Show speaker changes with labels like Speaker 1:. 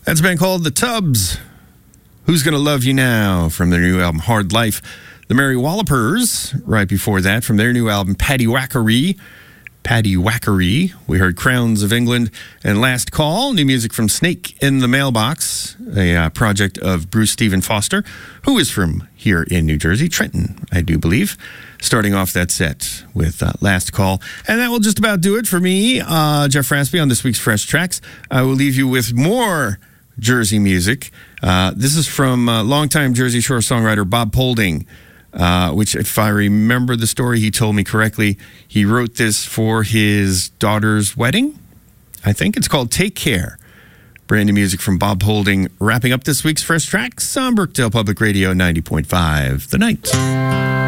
Speaker 1: That's a band called The Tubbs. Who's Gonna Love You Now from their new album Hard Life. The Merry Wallopers right before that from their new album Paddy Wackery. We heard Crowns of England. And Last Call, new music from Snake in the Mailbox, a project of Bruce Stephen Foster, who is from here in New Jersey, Trenton, I do believe. Starting off that set with Last Call. And that will just about do it for me, Jeff Raspy, on this week's Fresh Tracks. I will leave you with more Jersey music. This is from longtime Jersey Shore songwriter Bob Polding, which, if I remember the story, he told me correctly, he wrote this for his daughter's wedding. I think it's called Take Care. Brand new music from Bob Polding, wrapping up this week's Fresh Tracks on Brookdale Public Radio 90.5 The Night.